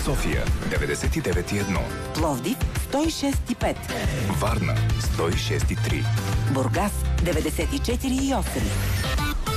София 99,1, Пловдив 106,5, Варна 106,3, Бургас 94,8,